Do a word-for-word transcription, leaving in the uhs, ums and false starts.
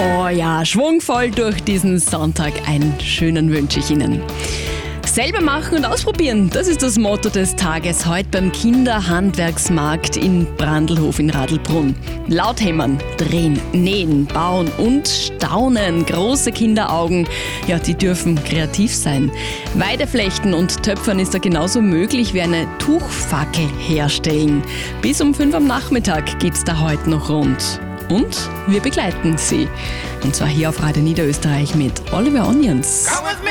Oh ja, schwungvoll durch diesen Sonntag. Einen schönen wünsche ich Ihnen. Selber machen und ausprobieren, das ist das Motto des Tages heute beim Kinderhandwerksmarkt in Brandlhof in Radlbrunn. Laut hämmern, drehen, nähen, bauen und staunen. Große Kinderaugen, ja, die dürfen kreativ sein. Weideflechten und Töpfern ist da genauso möglich wie eine Tuchfackel herstellen. Bis um fünf am Nachmittag geht's da heute noch rund. Und wir begleiten Sie. Und zwar hier auf Radio Niederösterreich mit Oliver Onions. Come with me.